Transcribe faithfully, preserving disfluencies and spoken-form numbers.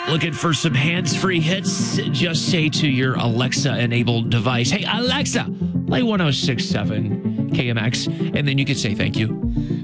Looking for some hands-free hits? Just say to your Alexa-enabled device, hey, Alexa, play one oh six point seven K M X, and then you can say thank you.